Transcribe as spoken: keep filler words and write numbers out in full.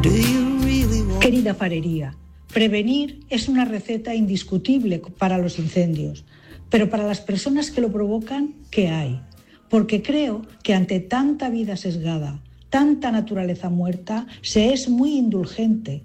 Querida farería, prevenir es una receta indiscutible para los incendios, pero para las personas que lo provocan, ¿qué hay? Porque creo que ante tanta vida sesgada, tanta naturaleza muerta, se es muy indulgente